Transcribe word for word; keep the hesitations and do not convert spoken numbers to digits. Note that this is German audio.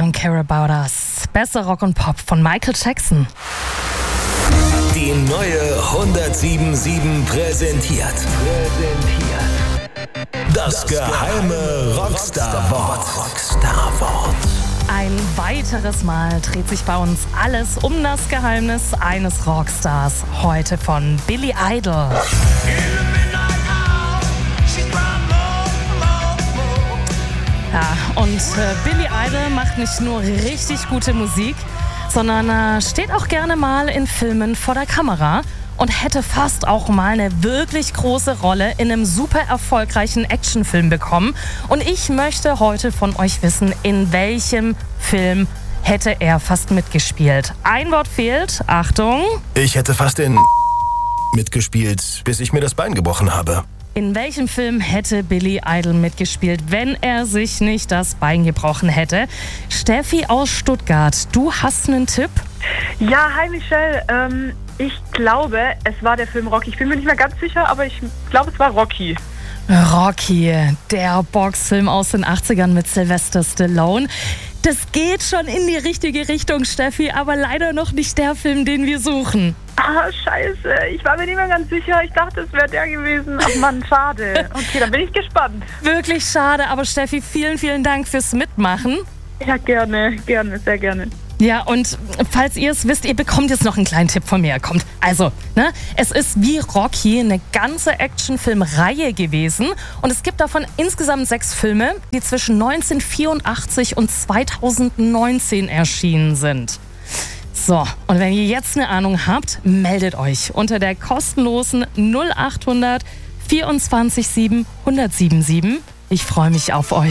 Don't Care About Us. Bester Rock und Pop von Michael Jackson. Die neue hundertsieben Komma sieben präsentiert. Präsentiert. Das geheime Rockstar-Wort. Rockstar-Wort. Ein weiteres Mal dreht sich bei uns alles um das Geheimnis eines Rockstars. Heute von Billy Idol. Ja, und äh, Billy Idol macht nicht nur richtig gute Musik, sondern äh, steht auch gerne mal in Filmen vor der Kamera und hätte fast auch mal eine wirklich große Rolle in einem super erfolgreichen Actionfilm bekommen. Und ich möchte heute von euch wissen, in welchem Film hätte er fast mitgespielt. Ein Wort fehlt, Achtung. Ich hätte fast in mitgespielt, bis ich mir das Bein gebrochen habe. In welchem Film hätte Billy Idol mitgespielt, wenn er sich nicht das Bein gebrochen hätte? Steffi aus Stuttgart, du hast einen Tipp? Ja, hi Michelle. Ähm, ich glaube, es war der Film Rocky. Ich bin mir nicht mehr ganz sicher, aber ich glaube, es war Rocky. Rocky, der Boxfilm aus den achtzigern mit Sylvester Stallone. Das geht schon in die richtige Richtung, Steffi, aber leider noch nicht der Film, den wir suchen. Ah, scheiße. Ich war mir nicht mehr ganz sicher. Ich dachte, es wäre der gewesen. Ach Mann, schade. Okay, dann bin ich gespannt. Wirklich schade, aber Steffi, vielen, vielen Dank fürs Mitmachen. Ja, gerne, gerne, sehr gerne. Ja, und falls ihr es wisst, ihr bekommt jetzt noch einen kleinen Tipp von mir. Kommt, also, ne, es ist wie Rocky eine ganze Actionfilmreihe gewesen und es gibt davon insgesamt sechs Filme, die zwischen neunzehnhundertvierundachtzig und zweitausendneunzehn erschienen sind. So, und wenn ihr jetzt eine Ahnung habt, meldet euch unter der kostenlosen null acht hundert vierundzwanzig sieben eins null sieben sieben. Ich freue mich auf euch.